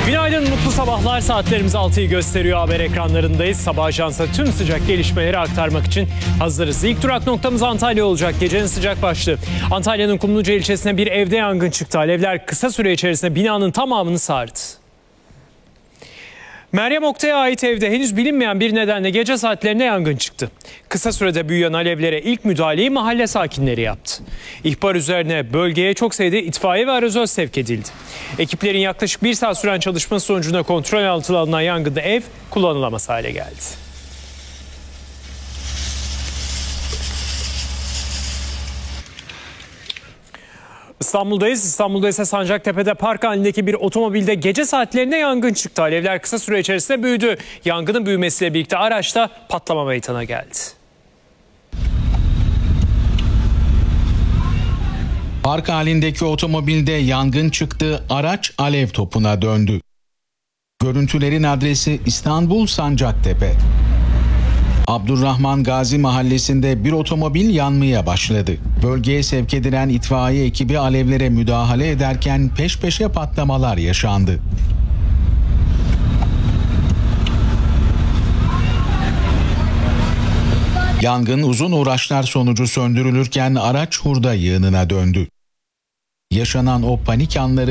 Günaydın, mutlu sabahlar. Saatlerimiz 6'yı gösteriyor, haber ekranlarındayız. Sabah Ajans'a tüm sıcak gelişmeleri aktarmak için hazırız. İlk durak noktamız Antalya olacak. Gecenin sıcak başlığı. Antalya'nın Kumluca ilçesine bir evde yangın çıktı. Alevler kısa süre içerisinde binanın tamamını sardı. Meryem Oktay'a ait evde henüz bilinmeyen bir nedenle gece saatlerinde yangın çıktı. Kısa sürede büyüyen alevlere ilk müdahaleyi mahalle sakinleri yaptı. İhbar üzerine bölgeye çok sayıda itfaiye ve aerozol sevk edildi. Ekiplerin yaklaşık 1 saat süren çalışması sonucunda kontrol altına alınan yangında ev kullanılamaz hale geldi. İstanbul'dayız. İstanbul'da ise Sancaktepe'de park halindeki bir otomobilde gece saatlerinde yangın çıktı. Alevler kısa süre içerisinde büyüdü. Yangının büyümesiyle birlikte araçta patlama meydana geldi. Park halindeki otomobilde yangın çıktı, araç alev topuna döndü. Görüntülerin adresi İstanbul Sancaktepe. Abdurrahman Gazi mahallesinde bir otomobil yanmaya başladı. Bölgeye sevk edilen itfaiye ekibi alevlere müdahale ederken peş peşe patlamalar yaşandı. Yangın uzun uğraşlar sonucu söndürülürken araç hurda yığınına döndü. Yaşanan o panik anları